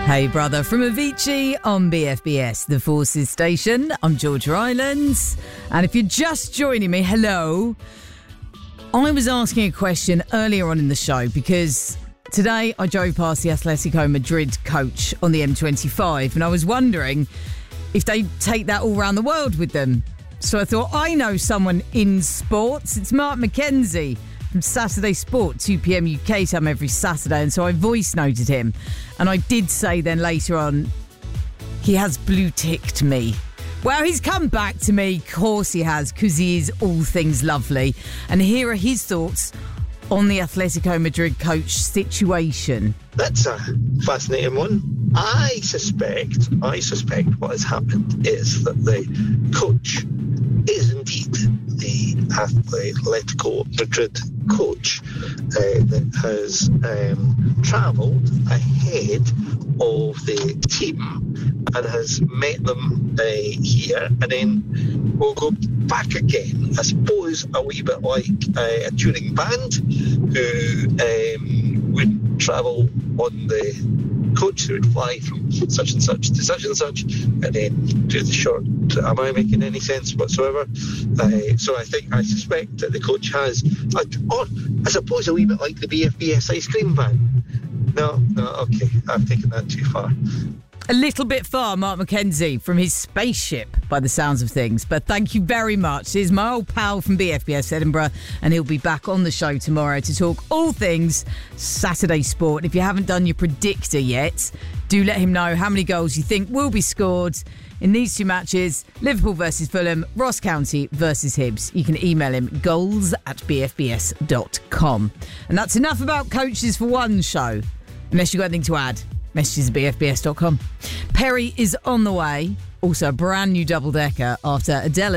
Hey brother from Avicii on BFBS, the Forces station. I'm Georgia Islands. And if you're just joining me, hello. I was asking a question earlier on in the show because today I drove past the Atletico Madrid coach on the M25 and I was wondering if they take that all around the world with them. So I thought, I know someone in sports. It's Mark McKenzie from Saturday Sport, 2 p.m. UK time every Saturday. And so I voice noted him. And I did say then later on, he has blue ticked me. Well, he's come back to me. Of course he has, because he is all things lovely. And here are his thoughts on the Atletico Madrid coach situation. That's a fascinating one. I suspect what has happened is that the coach is indeed the Atletico Madrid coach that has travelled ahead of the team and has met them here, and then we'll go back again. I suppose a wee bit like a touring band who would travel on the coach who would fly from such and such to such and such and then do the short. Am I making any sense whatsoever? So I suspect that the coach has, I suppose, a wee bit like the BFBS ice cream van. No, okay, I've taken that too far. A little bit far, Mark McKenzie, from his spaceship, by the sounds of things. But thank you very much. Here's my old pal from BFBS Edinburgh, and he'll be back on the show tomorrow to talk all things Saturday Sport. And if you haven't done your predictor yet, do let him know how many goals you think will be scored in these two matches, Liverpool versus Fulham, Ross County versus Hibs. You can email him goals@bfbs.com. And that's enough about coaches for one show, unless you've got anything to add. Messages at bfbs.com. Perry is on the way. Also, a brand new double-decker after Adele